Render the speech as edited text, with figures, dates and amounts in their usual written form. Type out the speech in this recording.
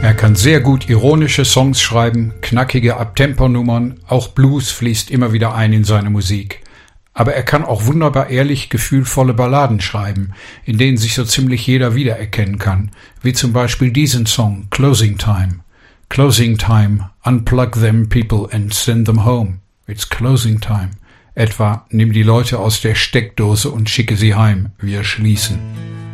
Er kann sehr gut ironische Songs schreiben, knackige Uptempo-Nummern, auch Blues fließt immer wieder ein in seine Musik. Aber er kann auch wunderbar ehrlich gefühlvolle Balladen schreiben, in denen sich so ziemlich jeder wiedererkennen kann, wie zum Beispiel diesen Song Closing Time. Closing time, unplug them people and send them home. It's closing time. Etwa, nimm die Leute aus der Steckdose und schicke sie heim. Wir schließen.